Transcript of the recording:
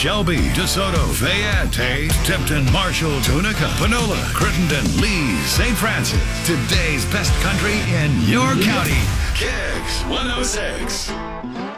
Shelby, DeSoto, Fayette, Tate, Tipton, Marshall, Tunica, Panola, Crittenden, Lees, St. Francis. Today's best country in your county. Kicks 106.